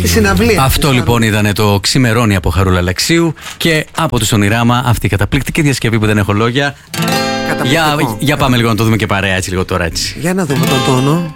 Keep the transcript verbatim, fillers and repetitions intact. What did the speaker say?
τη συναυλία. Αυτό λοιπόν ήταν το Ξημερώνει από Χαρούλα Αλεξίου και από τους Ονειράμα αυτή η καταπληκτική διασκευή που δεν έχω λόγια. Για, για πάμε λίγο να το δούμε και παρέα έτσι λίγο τώρα έτσι. Για να δούμε τον τόνο.